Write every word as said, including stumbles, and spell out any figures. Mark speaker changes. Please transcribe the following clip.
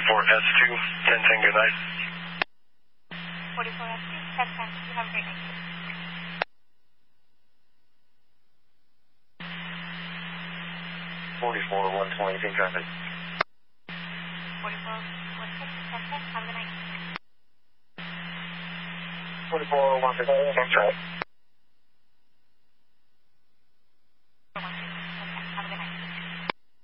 Speaker 1: forty-four S two, ten ten, good night.
Speaker 2: forty-four S two, ten ten, you have a great night.
Speaker 1: forty-four one twenty, pink traffic.
Speaker 2: forty-four one twenty, ten ten, have a good night.
Speaker 1: forty-four one fifty, pink traffic.